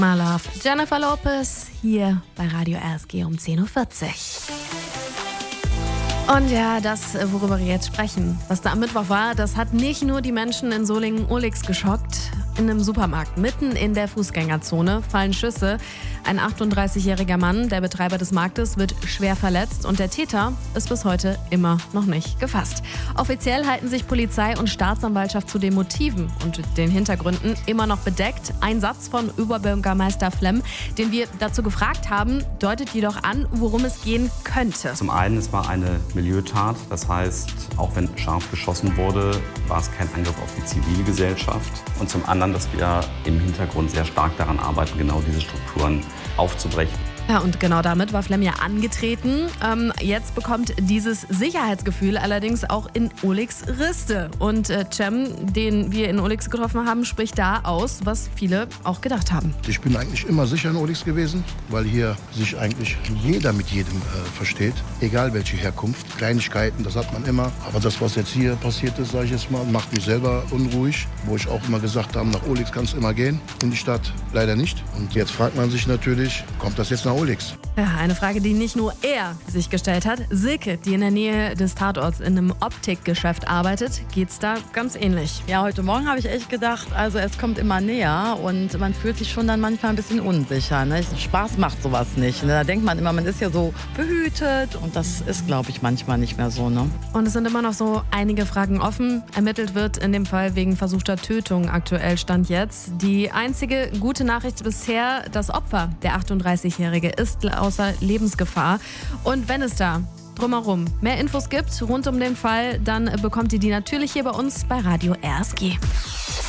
My Love. Jennifer Lopez hier bei Radio RSG um 10.40 Uhr. Und ja, das, worüber wir jetzt sprechen, was da am Mittwoch war, das hat nicht nur die Menschen in Solingen-Ohlix geschockt. In einem Supermarkt, mitten in der Fußgängerzone, fallen Schüsse. Ein 38-jähriger Mann, der Betreiber des Marktes, wird schwer verletzt und der Täter ist bis heute immer noch nicht gefasst. Offiziell halten sich Polizei und Staatsanwaltschaft zu den Motiven und den Hintergründen immer noch bedeckt. Ein Satz von Oberbürgermeister Flemm, den wir dazu gefragt haben, deutet jedoch an, worum es gehen könnte. Zum einen, es war eine Milieutat, das heißt, auch wenn scharf geschossen wurde, war es kein Angriff auf die Zivilgesellschaft. Und zum anderen, dass wir im Hintergrund sehr stark daran arbeiten, genau diese Strukturen aufzubrechen. Ja, und genau damit war Flemm ja angetreten. Jetzt bekommt dieses Sicherheitsgefühl allerdings auch in Ohlix Riste. Und Cem, den wir in Ohlix getroffen haben, spricht da aus, was viele auch gedacht haben. Ich bin eigentlich immer sicher in Ohlix gewesen, weil hier sich eigentlich jeder mit jedem versteht. Egal welche Herkunft. Kleinigkeiten, das hat man immer. Aber das, was jetzt hier passiert ist, sage ich jetzt mal, macht mich selber unruhig. Wo ich auch immer gesagt habe, nach Ohlix kannst du immer gehen. In die Stadt leider nicht. Und jetzt fragt man sich natürlich, kommt das jetzt nach Ohlix? Ja, eine Frage, die nicht nur er sich gestellt hat. Silke, die in der Nähe des Tatorts in einem Optikgeschäft arbeitet, geht's da ganz ähnlich. Ja, heute Morgen habe ich echt gedacht, also es kommt immer näher und man fühlt sich schon dann manchmal ein bisschen unsicher. Ne? Spaß macht sowas nicht. Ne? Da denkt man immer, man ist ja so behütet und das ist, glaube ich, manchmal nicht mehr so. Ne? Und es sind immer noch so einige Fragen offen. Ermittelt wird in dem Fall wegen versuchter Tötung aktuell Stand jetzt. Die einzige gute Nachricht bisher, das Opfer, der 38-Jährige, ist außer Lebensgefahr. Und wenn es da drumherum mehr Infos gibt rund um den Fall, dann bekommt ihr die natürlich hier bei uns bei Radio RSG.